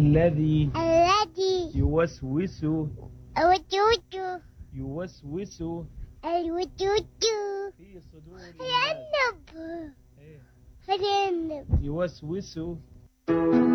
الذي يوسوس يوسوس الوجود في صدور الناس. العنب إيه؟ العنب يوسوس